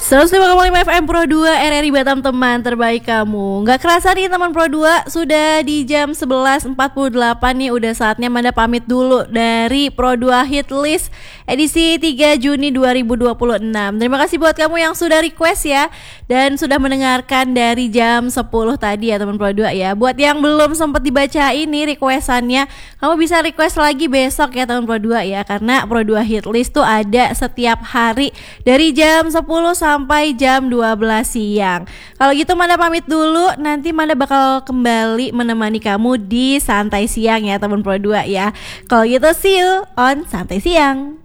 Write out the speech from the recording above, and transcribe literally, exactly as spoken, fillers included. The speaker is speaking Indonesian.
seratus lima koma lima F M Pro dua R R I Batam, teman terbaik kamu. Gak kerasa nih teman Pro dua, sudah di jam sebelas empat puluh delapan nih. Udah saatnya Manda pamit dulu dari Pro dua Hit List edisi tiga Juni dua ribu dua puluh enam. Terima kasih buat kamu yang sudah request ya, dan sudah mendengarkan dari jam sepuluh tadi ya teman Pro dua ya. Buat yang belum sempat dibaca ini requestannya, kamu bisa request lagi besok ya teman Pro dua ya. Karena Pro dua Hit List tuh ada setiap hari dari jam sepuluh sampai jam dua belas siang. Kalau gitu Manda pamit dulu, nanti Manda bakal kembali menemani kamu di Santai Siang ya teman Pro dua ya. Kalau gitu see you on Santai Siang.